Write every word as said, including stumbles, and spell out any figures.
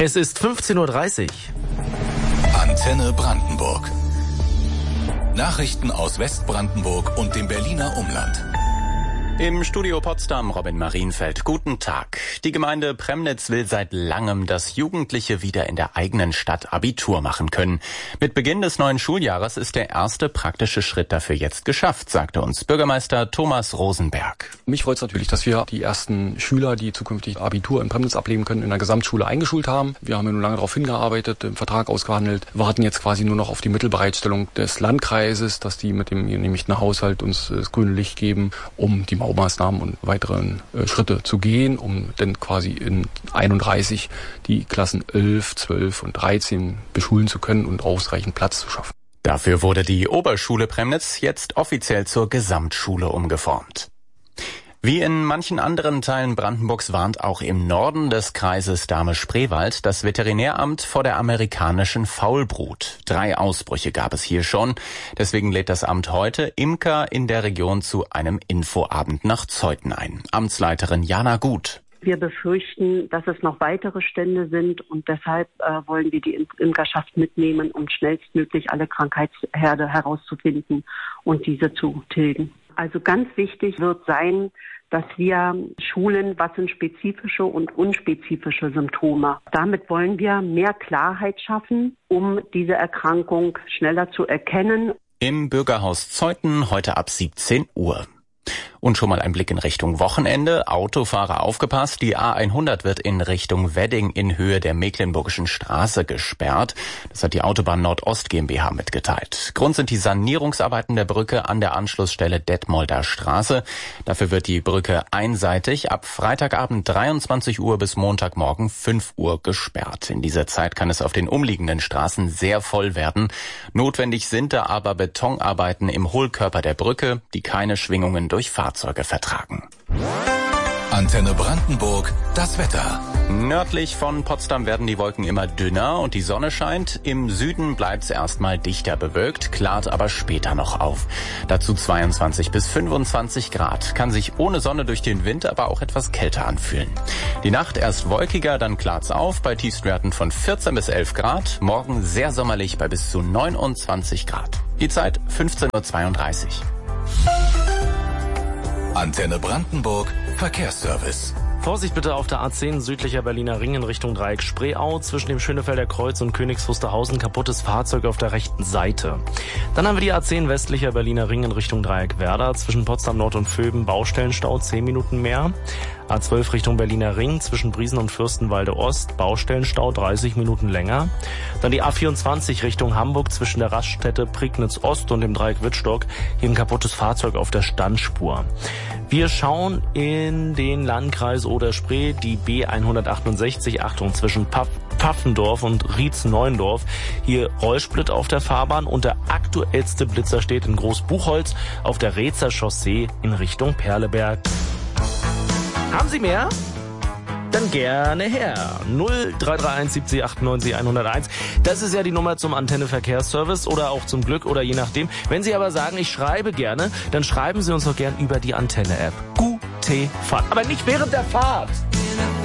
Es ist fünfzehn Uhr dreißig. Antenne Brandenburg. Nachrichten aus Westbrandenburg und dem Berliner Umland. Im Studio Potsdam Robin Marienfeld. Guten Tag. Die Gemeinde Premnitz will seit langem, dass Jugendliche wieder in der eigenen Stadt Abitur machen können. Mit Beginn des neuen Schuljahres ist der erste praktische Schritt dafür jetzt geschafft, sagte uns Bürgermeister Thomas Rosenberg. Mich freut es natürlich, dass wir die ersten Schüler, die zukünftig Abitur in Premnitz ablegen können, in der Gesamtschule eingeschult haben. Wir haben ja nun lange darauf hingearbeitet, den Vertrag ausgehandelt, warten jetzt quasi nur noch auf die Mittelbereitstellung des Landkreises, dass die mit dem genehmigten Haushalt uns das grüne Licht geben, um die Baumaßnahmen und weiteren äh, Schritte zu gehen, um dann quasi in einunddreißig die Klassen elf, zwölf und dreizehn beschulen zu können und ausreichend Platz zu schaffen. Dafür wurde die Oberschule Premnitz jetzt offiziell zur Gesamtschule umgeformt. Wie in manchen anderen Teilen Brandenburgs warnt auch im Norden des Kreises Dahme-Spreewald das Veterinäramt vor der amerikanischen Faulbrut. Drei Ausbrüche gab es hier schon. Deswegen lädt das Amt heute Imker in der Region zu einem Infoabend nach Zeuthen ein. Amtsleiterin Jana Gut. Wir befürchten, dass es noch weitere Stände sind und deshalb äh, wollen wir die Imkerschaft mitnehmen, um schnellstmöglich alle Krankheitsherde herauszufinden und diese zu tilgen. Also ganz wichtig wird sein, dass wir schulen, was sind spezifische und unspezifische Symptome. Damit wollen wir mehr Klarheit schaffen, um diese Erkrankung schneller zu erkennen. Im Bürgerhaus Zeuthen heute ab siebzehn Uhr. Und schon mal ein Blick in Richtung Wochenende. Autofahrer aufgepasst, die A hundert wird in Richtung Wedding in Höhe der Mecklenburgischen Straße gesperrt. Das hat die Autobahn Nordost GmbH mitgeteilt. Grund sind die Sanierungsarbeiten der Brücke an der Anschlussstelle Detmolder Straße. Dafür wird die Brücke einseitig ab Freitagabend dreiundzwanzig Uhr bis Montagmorgen fünf Uhr gesperrt. In dieser Zeit kann es auf den umliegenden Straßen sehr voll werden. Notwendig sind da aber Betonarbeiten im Hohlkörper der Brücke, die keine Schwingungen durch Fahrzeuge vertragen. Antenne Brandenburg, das Wetter. Nördlich von Potsdam werden die Wolken immer dünner und die Sonne scheint. Im Süden bleibt es erstmal dichter bewölkt, klart aber später noch auf. Dazu zweiundzwanzig bis fünfundzwanzig Grad. Kann sich ohne Sonne durch den Wind aber auch etwas kälter anfühlen. Die Nacht erst wolkiger, dann klart's auf bei Tiefstwerten von vierzehn bis elf Grad. Morgen sehr sommerlich bei bis zu neunundzwanzig Grad. Die Zeit fünfzehn Uhr zweiunddreißig. Antenne Brandenburg, Verkehrsservice. Vorsicht bitte auf der A zehn südlicher Berliner Ring in Richtung Dreieck Spreeau. Zwischen dem Schönefelder Kreuz und Königs Wusterhausen kaputtes Fahrzeug auf der rechten Seite. Dann haben wir die A zehn westlicher Berliner Ring in Richtung Dreieck Werder. Zwischen Potsdam Nord und Vöben Baustellenstau, zehn Minuten mehr. A zwölf Richtung Berliner Ring zwischen Briesen und Fürstenwalde Ost, Baustellenstau, dreißig Minuten länger. Dann die A vierundzwanzig Richtung Hamburg zwischen der Raststätte Prignitz Ost und dem Dreieck Wittstock. Hier ein kaputtes Fahrzeug auf der Standspur. Wir schauen in den Landkreis Oder-Spree, die B hundertachtundsechzig, Achtung, zwischen Paff Pfaffendorf und Rietz-Neuendorf. Hier Rollsplit auf der Fahrbahn und der aktuellste Blitzer steht in Großbuchholz auf der Reetzer Chaussee in Richtung Perleberg. Haben Sie mehr? Dann gerne her. null drei drei eins siebzig achtundneunzig hunderteins. Das ist ja die Nummer zum Antenne Verkehrsservice oder auch zum Glück oder je nachdem. Wenn Sie aber sagen, ich schreibe gerne, dann schreiben Sie uns doch gern über die Antenne-App. Gute Fahrt. Aber nicht während der Fahrt.